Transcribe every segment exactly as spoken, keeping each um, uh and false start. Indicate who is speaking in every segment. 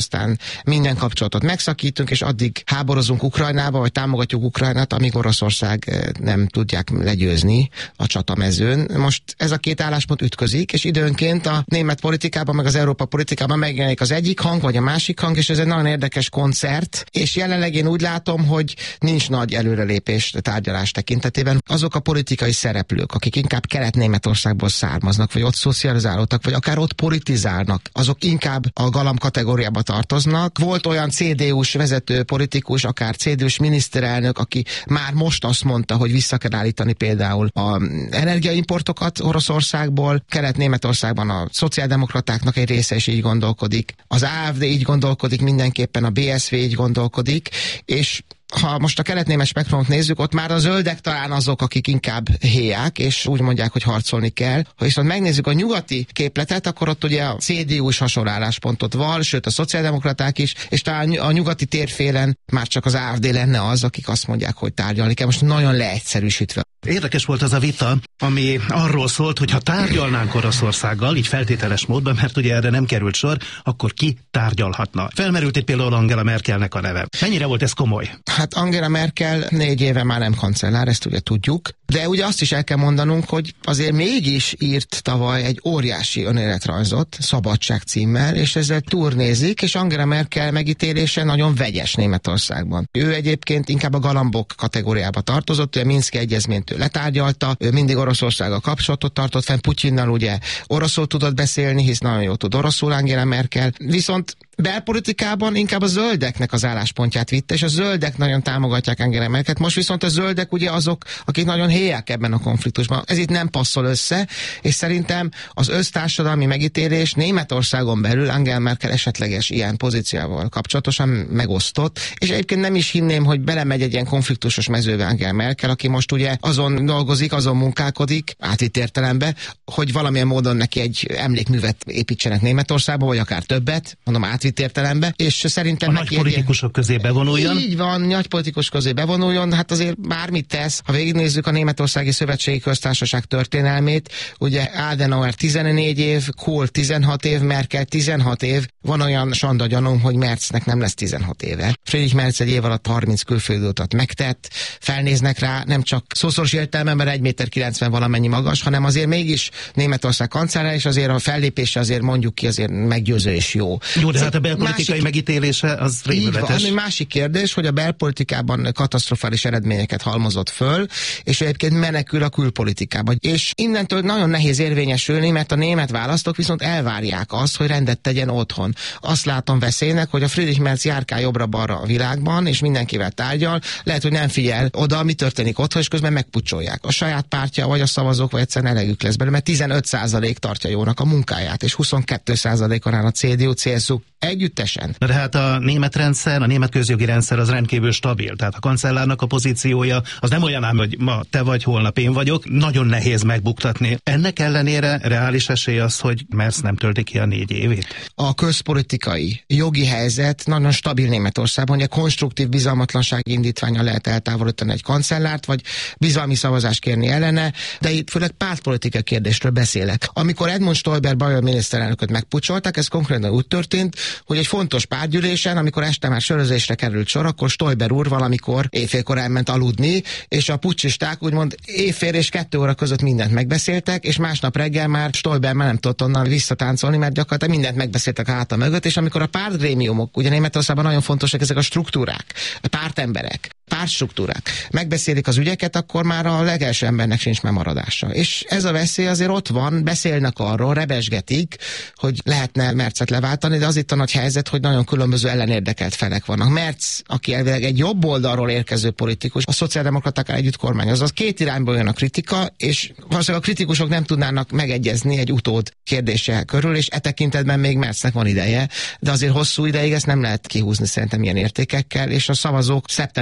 Speaker 1: aztán minden kapcsolatot megszakítunk, és addig háborozunk Ukrajnába, vagy támogatjuk Ukrajnát, amíg Oroszország nem tudják legyőzni a csatamezőn. Most ez a két álláspont ütközik, és időnként a német politikában, meg az Európa politikában megjelenik az egyik hang, vagy a másik hang, és ez egy nagyon érdekes koncert, és jelenleg én úgy látom, hogy nincs nagy előrelépés tárgyalás tekintetében. Azok a politikai szereplők, akik inkább Kelet-Németországból származnak, vagy ott szocializálódtak, vagy akár ott politizálnak, azok inkább a galamb kategóriába tartoznak. Volt olyan cé dé u-s vezető politikus, akár cé dé u-s miniszterelnök, aki már most azt mondta, hogy vissza kell állítani például a energiaimportokat Oroszországból. Kelet-Németországban a szociáldemokratáknak egy része is így gondolkodik. Az á ef dé így gondolkodik mindenképpen, a bé es vé így gondolkodik, és ha most a kelet-német spektrumot nézzük, ott már a zöldek talán azok, akik inkább héják, és úgy mondják, hogy harcolni kell. Ha viszont megnézzük a nyugati képletet, akkor ott ugye a cé dé u is hasonló álláspontot val, sőt a szociáldemokraták is, és talán a nyugati térfélen már csak az á ef dé lenne az, akik azt mondják, hogy tárgyalni kell. Most nagyon leegyszerűsítve.
Speaker 2: Érdekes volt az a vita, ami arról szólt, hogy ha tárgyalnánk Oroszországgal, így feltételes módban, mert ugye erre nem került sor, akkor ki tárgyalhatna. Felmerült itt például Angela Merkelnek a neve. Mennyire volt ez komoly?
Speaker 1: Hát Angela Merkel négy éve már nem kancellár, ezt ugye tudjuk, de ugye azt is el kell mondanunk, hogy azért mégis írt tavaly egy óriási önéletrajzot, Szabadság címmel, és ezzel turnézik, és Angela Merkel megítélése nagyon vegyes Németországban. Ő egyébként inkább a galambok kategóriába tartozott, ő a Minszki egyezményt ő letárgyalta, ő mindig Oroszországgal kapcsolatot tartott fenn, Putyinnal ugye oroszul tudott beszélni, hisz nagyon jól tud oroszul Angela Merkel, viszont belpolitikában inkább a zöldeknek az álláspontját vitte, és a zöldek nagyon támogatják Angela Merkelt. Most viszont a zöldek ugye azok, akik nagyon héják ebben a konfliktusban. Ez itt nem passzol össze, és szerintem az össztársadalmi megítélés Németországon belül Angela Merkel esetleges ilyen pozícióval kapcsolatosan megosztott, és egyébként nem is hinném, hogy belemegy egy ilyen konfliktusos mezőbe Angela Merkel, aki most ugye azon dolgozik, azon munkálkodik, átvitt értelembe, hogy valamilyen módon neki egy emlékművet építsenek Németországba, vagy akár többet, mondom átvitt értelembe, és szerintem
Speaker 2: a nagy politikusok közé bevonuljon.
Speaker 1: Így van, nagy politikus közé bevonuljon, hát azért bármit tesz. Ha végignézzük a Németországi Szövetségi Köztársaság történelmét, ugye Adenauer tizennégy év, Kohl tizenhat év, Merkel tizenhat év, van olyan sanda gyanúm, hogy Merznek nem lesz tizenhat éve. Friedrich Merz egy év alatt harminc külföldi utat megtett, felnéznek rá, nem csak szószoros értelemben egy méter kilencven valamennyi magas, hanem azért mégis Németország kancellár, és azért a fellépése azért mondjuk ki azért meggyőző és jó.
Speaker 2: Jó, de hát a belpolitikai másik, megítélése az rémületes.
Speaker 1: Így van, másik kérdés, hogy a belpolitikában katasztrofális eredményeket halmozott föl, és egyébként menekül a külpolitikába. És innentől nagyon nehéz érvényesülni, mert a német választók viszont elvárják azt, hogy rendet tegyen otthon. Azt látom veszélynek, hogy a Friedrich Merz járkál jobbra-balra a világban, és mindenkivel tárgyal, lehet, hogy nem figyel oda, mi történik otthon, és közben megpucsolják. A saját pártja, vagy a szavazók, vagy egyszerűen elegük lesz belőle, mert tizenöt százalék tartja jónak a munkáját, és huszonkettő százalékon áll a cé dé u cé es u együttesen.
Speaker 2: De hát a német rendszer, a német közjogi rendszer az rendkívül stabil. Tehát a kancellárnak a pozíciója az nem olyan ám, hogy ma te vagy, holnap én vagyok. Nagyon nehéz megbuktatni. Ennek ellenére reális esély az, hogy Merz nem tölti ki a négy évét.
Speaker 1: A közpolitikai jogi helyzet nagyon stabil Németországban, hogy a konstruktív bizalmatlanság indítványa lehet eltávolítani egy kancellárt, vagy bizalmi szavazást kérni ellene, de itt főleg pártpolitikai kérdésről beszélek. Amikor Edmund Stoiber bajor miniszterelnököt megpucsolták, ez konkrétan úgy történt, hogy egy fontos pártgyűlésen, amikor este már sörözésre került sor, akkor Stoiber úr valamikor éjfélkor elment aludni, és a puccsisták úgymond éjfél és kettő óra között mindent megbeszéltek, és másnap reggel már Stoiber már nem tudott onnan visszatáncolni, mert gyakorlatilag mindent megbeszéltek a háta mögött, és amikor a pártgrémiumok, ugye Németországban nagyon fontosak ezek a struktúrák, a pártemberek, pártstruktúrák, megbeszélik az ügyeket, akkor már a legelső embernek sincs memaradása. És ez a veszély azért ott van, beszélnek arról, rebesgetik, hogy lehetne Merzet leváltani, de az itt a nagy helyzet, hogy nagyon különböző ellenérdekelt felek vannak. Merz, aki elvileg egy jobb oldalról érkező politikus, a szociáldemokratákkal együtt kormányoz, az két irányból jön a kritika, és valószínűleg a kritikusok nem tudnának megegyezni egy utód kérdése körül, és e tekintetben még Merznek van ideje, de azért hosszú ideig ezt nem lehet kihúzni szerintem ilyen értékekkel, és a szavazók szeptemberben majd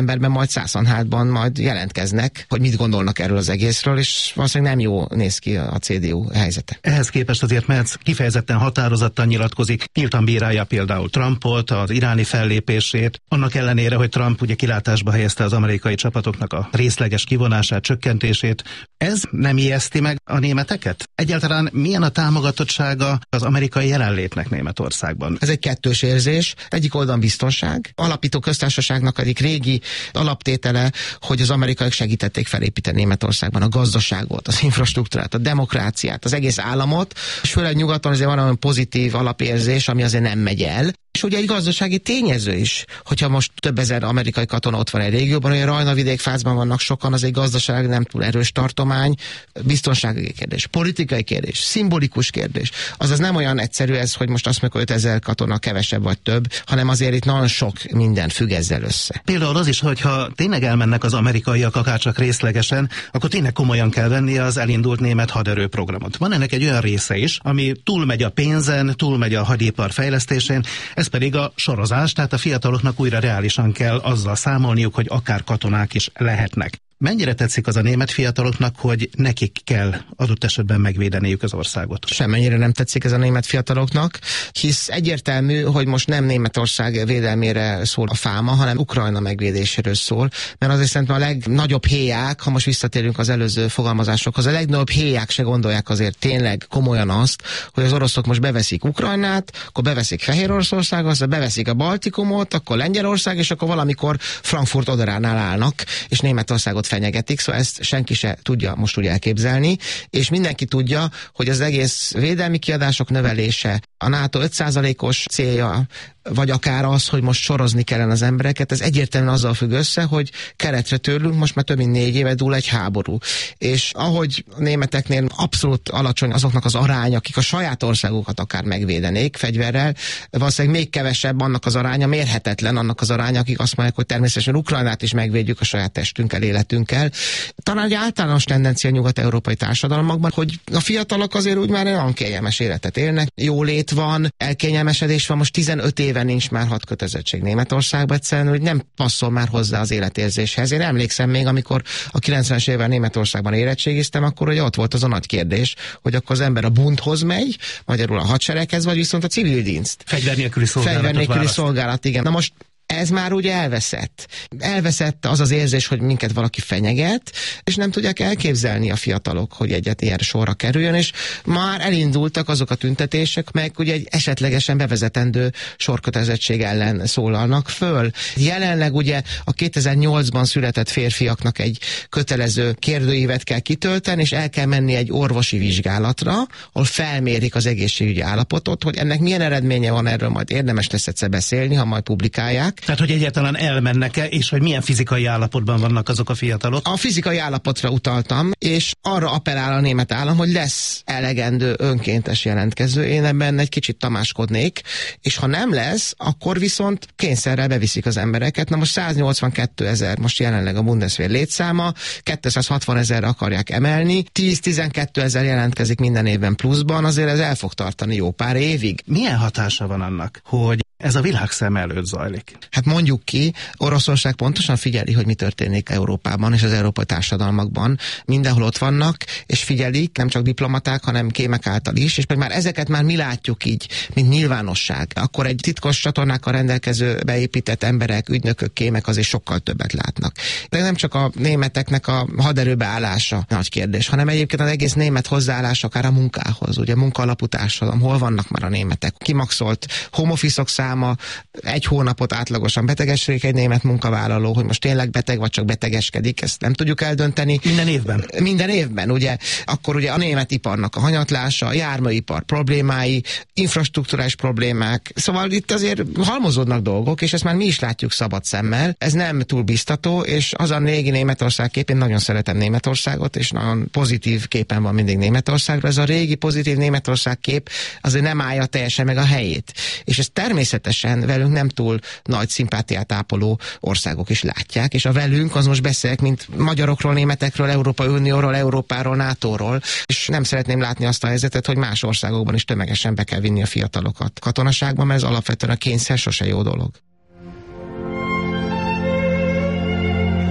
Speaker 1: majd Szászonhátban majd jelentkeznek, hogy mit gondolnak erről az egészről, és valószínűleg nem jó néz ki a cé dé u helyzete.
Speaker 2: Ehhez képest azért Merz kifejezetten határozottan nyilatkozik, nyíltan bírálja például Trumpot, az iráni fellépését, annak ellenére, hogy Trump ugye kilátásba helyezte az amerikai csapatoknak a részleges kivonását, csökkentését. Ez nem ijeszti meg a németeket? Egyáltalán milyen a támogatottsága az amerikai jelenlétnek Németországban?
Speaker 1: Ez egy kettős érzés. Egyik oldalon biztonság. Alapító köztársaságnak egyik régi alaptétele, hogy az amerikaiak segítették felépíteni Németországban a gazdaságot, az infrastruktúrát, a demokráciát, az egész államot, és főleg nyugaton azért van olyan pozitív alapérzés, ami azért nem megy el. És ugye egy gazdasági tényező is, hogyha most több ezer amerikai katona ott van egy régióban, olyan Rajna-vidékfázban vannak sokan, az egy gazdaság nem túl erős tartomány, biztonsági kérdés, politikai kérdés, szimbolikus kérdés. Azaz nem olyan egyszerű ez, hogy most azt mondjuk, hogy ötezer katona kevesebb vagy több, hanem azért itt nagyon sok minden függ ezzel össze.
Speaker 2: Például az is, hogyha tényleg elmennek az amerikaiak akárcsak részlegesen, akkor tényleg komolyan kell venni az elindult német haderőprogramot. Van ennek egy olyan része is, ami túlmegy a pénzen, túlmegy a hadipar fejlesztésén, ez pedig a sorozás, tehát a fiataloknak újra reálisan kell azzal számolniuk, hogy akár katonák is lehetnek. Mennyire tetszik az a német fiataloknak, hogy nekik kell adott esetben megvédeniük az országot?
Speaker 1: Semmennyire nem tetszik ez a német fiataloknak, hisz egyértelmű, hogy most nem Németország védelmére szól a fáma, hanem Ukrajna megvédéséről szól, mert azért szerintem a legnagyobb héják, ha most visszatérünk az előző fogalmazásokhoz, a legnagyobb héják se gondolják azért tényleg komolyan azt, hogy az oroszok most beveszik Ukrajnát, akkor beveszik Fehéroroszországot, aztán beveszik a Baltikumot, akkor Lengyelország, és akkor valamikor Frankfurt Oderánál állnak, és Németországot fenyegetik, szóval ezt senki se tudja most úgy elképzelni, és mindenki tudja, hogy az egész védelmi kiadások növelése, a NATO öt százalékos célja, vagy akár az, hogy most sorozni kellene az embereket, ez egyértelműen azzal függ össze, hogy keletre tőlünk most már több mint négy éve dúl egy háború. És ahogy a németeknél abszolút alacsony azoknak az aránya, akik a saját országukat akár megvédenék fegyverrel, valószínűleg még kevesebb annak az aránya, mérhetetlen annak az aránya, akik azt mondják, hogy természetesen Ukrajnát is megvédjük a saját testünkkel, életünkkel. Talán egy általános tendencia nyugat-európai társadalmakban, hogy a fiatalok azért úgy már olyan kényelmes életet élnek, jólét van, elkényelmesedés van, most tizenöt éve nincs már hadkötelezettség Németországban, egyszerűen, hogy nem passzol már hozzá az életérzéshez. Én emlékszem még, amikor a kilencvenes évben Németországban érettségiztem, akkor ugye ott volt az a nagy kérdés, hogy akkor az ember a Bundhoz megy, magyarul a hadsereghez, vagy viszont a civil dienst.
Speaker 2: Fegyver nélküli szolgálat.
Speaker 1: Fegyver nélküli szolgálat, igen. Na most ez már ugye elveszett. Elveszett az az érzés, hogy minket valaki fenyeget, és nem tudják elképzelni a fiatalok, hogy egyet ilyen sorra kerüljön, és már elindultak azok a tüntetések, meg ugye egy esetlegesen bevezetendő sorkötelezettség ellen szólalnak föl. Jelenleg ugye a kétezer-nyolcban született férfiaknak egy kötelező kérdőívet kell kitölteni, és el kell menni egy orvosi vizsgálatra, ahol felmérik az egészségügyi állapotot, hogy ennek milyen eredménye van, erről majd érdemes lesz egyszer beszélni, ha majd publikálják.
Speaker 2: Tehát, hogy egyáltalán elmennek-e, és hogy milyen fizikai állapotban vannak azok a fiatalok?
Speaker 1: A fizikai állapotra utaltam, és arra appellál a német állam, hogy lesz elegendő önkéntes jelentkező. Én ebben egy kicsit tamáskodnék, és ha nem lesz, akkor viszont kényszerrel beviszik az embereket. Na most száznyolcvankettő ezer most jelenleg a Bundeswehr létszáma, kétszázhatvan ezerre akarják emelni, tíz-tizenkét ezer jelentkezik minden évben pluszban, azért ez el fog tartani jó pár évig.
Speaker 2: Milyen hatása van annak, hogy ez a világ szem előtt zajlik?
Speaker 1: Hát mondjuk ki, Oroszország pontosan figyeli, hogy mi történik Európában és az európai társadalmakban. Mindenhol ott vannak, és figyelik, nem csak diplomaták, hanem kémek által is, és már ezeket már mi látjuk így, mint nyilvánosság. Akkor egy titkos csatornákkal rendelkező beépített emberek, ügynökök, kémek azért sokkal többet látnak. De nem csak a németeknek a haderőbe állása nagy kérdés, hanem egyébként az egész német hozzáállás akár a munkához, ugye munkaalapú társadalom, hol vannak már a németek? Kimaxolt home office-ok száma, egy hónapot átlagosan betegeskedik egy német munkavállaló, hogy most tényleg beteg, vagy csak betegeskedik, ezt nem tudjuk eldönteni.
Speaker 2: Minden évben?
Speaker 1: Minden évben, ugye. Akkor ugye a német iparnak a hanyatlása, a járműipar problémái, infrastrukturális problémák, szóval itt azért halmozódnak dolgok, és ezt már mi is látjuk szabad szemmel. Ez nem túl biztató, és az a régi Németország kép, én nagyon szeretem Németországot, és nagyon pozitív képen van mindig Németországra. Ez a régi pozitív Németország kép azért nem állja teljesen meg a helyét. És ez természetesen velünk nem túl nagy szimpátiát ápoló országok is látják, és a velünk az most beszélek, mint magyarokról, németekről, Európai Unióról, Európáról, nátóról, és nem szeretném látni azt a helyzetet, hogy más országokban is tömegesen be kell vinni a fiatalokat katonaságban, mert ez alapvetően a kényszer sose jó dolog.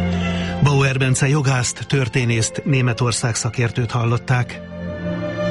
Speaker 2: Bence jogászt, történészt, Németország szakértőt hallották.